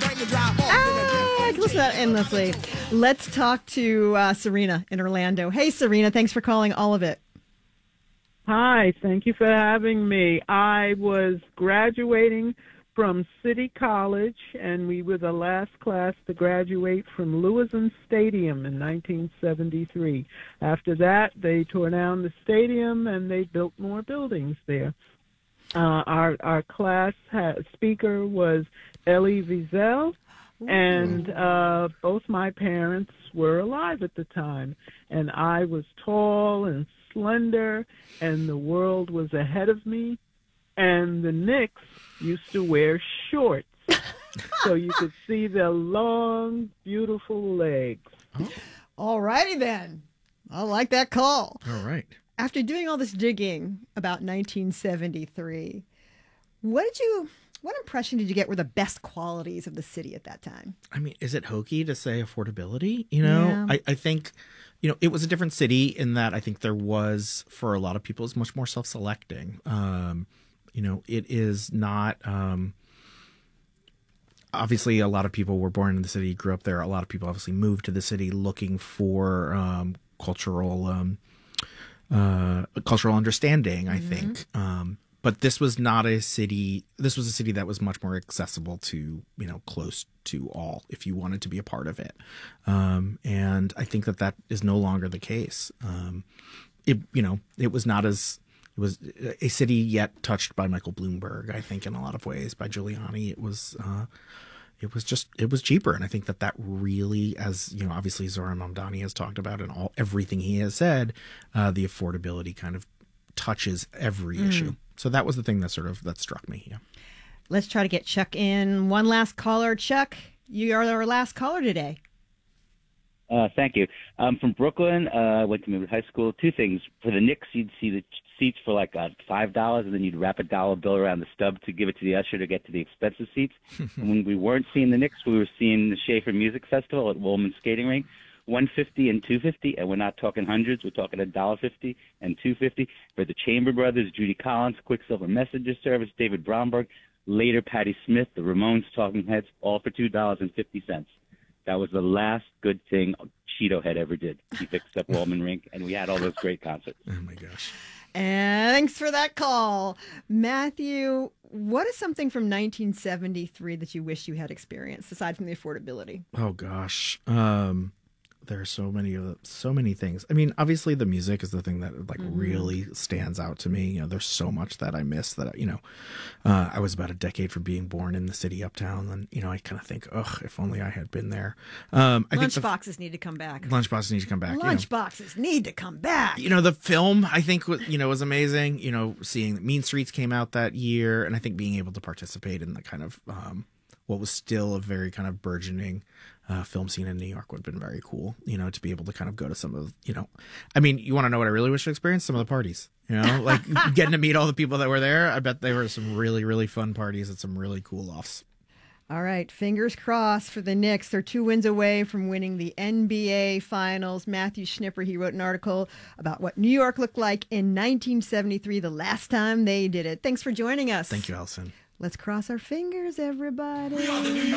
I can listen to that endlessly. Let's talk to Serena in Orlando. Hey, Serena, thanks for calling All of It. Hi, thank you for having me. I was graduating from City College, and we were the last class to graduate from Lewiston Stadium in 1973. After that, they tore down the stadium, and they built more buildings there. Our class speaker was Elie Wiesel, and both my parents were alive at the time. And I was tall and slender, and the world was ahead of me. And the Knicks used to wear shorts, so you could see their long, beautiful legs. Oh. All righty then. I like that call. All right. After doing all this digging about 1973, what impression did you get were the best qualities of the city at that time? I mean, is it hokey to say affordability? You know, yeah. I think, you know, it was a different city in that I think there was, for a lot of people, it's much more self-selecting. You know, it is not, obviously a lot of people were born in the city, grew up there. A lot of people obviously moved to the city looking for cultural understanding, I think. But this was not a city. This was a city that was much more accessible to, you know, close to all if you wanted to be a part of it. And I think that is no longer the case. It was not as, it was a city yet touched by Michael Bloomberg, I think, in a lot of ways, by Giuliani. It was cheaper. And I think that really, as you know, obviously Zohran Mamdani has talked about and everything he has said, the affordability kind of touches every issue. So that was the thing that struck me. Yeah. Let's try to get Chuck in. One last caller. Chuck, you are our last caller today. Thank you. I'm from Brooklyn. I went to Midwood High School. Two things. For the Knicks, you'd see the seats for like $5, and then you'd wrap a dollar bill around the stub to give it to the usher to get to the expensive seats. And when we weren't seeing the Knicks, we were seeing the Schaefer Music Festival at Woolman Skating Rink. $150 and $250, and we're not talking hundreds. We're talking $1.50 and $250 for the Chamber Brothers, Judy Collins, Quicksilver Messenger Service, David Bromberg, later Patti Smith, the Ramones, Talking Heads, all for $2.50. That was the last good thing Cheeto Head ever did. He fixed up Woolman Rink, and we had all those great concerts. Oh my gosh! And thanks for that call, Matthew. What is something from 1973 that you wish you had experienced aside from the affordability? Oh gosh. There are so many things. I mean, obviously the music is the thing that really stands out to me. You know, there's so much that I miss that, you know, I was about a decade from being born in the city uptown. And, you know, I kind of think, if only I had been there. Lunchboxes need to come back. Lunchboxes need to come back. Lunchboxes need to come back. You know, the film, I think, was amazing. You know, seeing that Mean Streets came out that year. And I think being able to participate in the kind of what was still a very kind of burgeoning film scene in New York would have been very cool, you know, to be able to kind of go to some of, you know, I mean, you want to know what I really wish to experience? Some of the parties, you know, like getting to meet all the people that were there. I bet there were some really, really fun parties at some really cool offs. All right. Fingers crossed for the Knicks. They're 2 wins away from winning the NBA Finals. Matthew Schnipper, he wrote an article about what New York looked like in 1973, the last time they did it. Thanks for joining us. Thank you, Allison. Let's cross our fingers, everybody.